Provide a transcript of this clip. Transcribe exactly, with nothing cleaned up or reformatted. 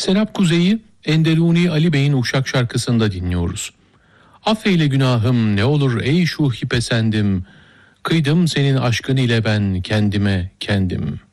Serap Kuzey'i Enderuni Ali Bey'in Uşak şarkısında dinliyoruz. Affeyle günahım ne olur ey şuhi pesendim, kıydım senin aşkın ile ben kendime kendim.